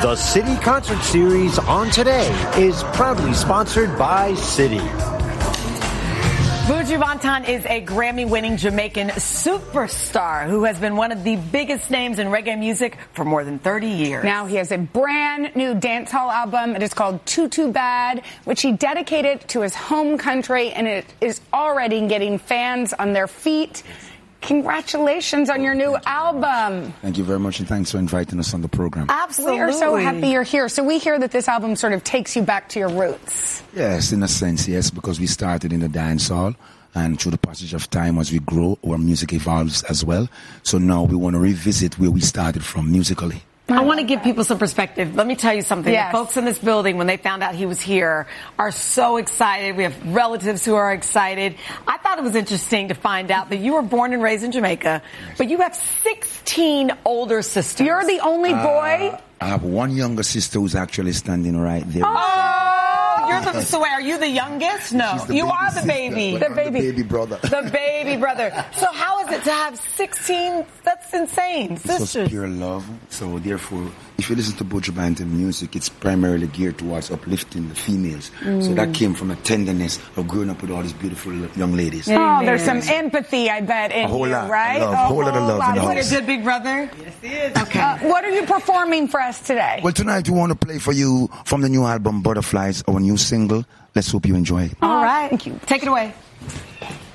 The City Concert Series on Today is proudly sponsored by Citi. Buju Banton is a Grammy-winning Jamaican superstar who has been one of the biggest names in reggae music for more than 30 years. Now he has a brand new dancehall album. It is called Too Too Bad, which he dedicated to his home country, and it is already getting fans on their feet. Congratulations on your new album. Thank you very much, and thanks for inviting us on the program. Absolutely. We are so happy you're here. So we hear that this album sort of takes you back to your roots. Yes, in a sense, yes, because we started in the dance hall, and through the passage of time, as we grow, our music evolves as well. So now we want to revisit where we started from musically. I want to give people some perspective. Let me tell you something. Yes. The folks in this building, when they found out he was here, are so excited. We have relatives who are excited. I thought it was interesting to find out that you were born and raised in Jamaica, but you have 16 older sisters. You're the only boy? I have one younger sister who's actually standing right there. So wait, are you the youngest? No, you are the baby. The baby brother. The baby brother. So how is it to have 16? That's insane. Sisters. It's pure love. So therefore, if you listen to Buju Banton music, it's primarily geared towards uplifting the females. So that came from a tenderness of growing up with all these beautiful young ladies. Oh, there's some empathy, I bet, in A whole you, lot. right? A whole lot of love in the house. Is it a good big brother? Yes, he is. Okay. What are you performing for us today? Well, tonight we want to play for you from the new album Butterflies, our new single. Let's hope you enjoy it. All right. Thank you. Take it away.